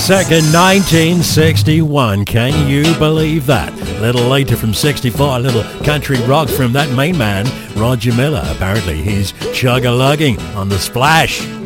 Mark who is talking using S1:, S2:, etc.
S1: 2nd, 1961. Can you believe that? A little later from 64, a little country rock from that main man, Roger Miller. Apparently he's chug-a-lugging on the Splash.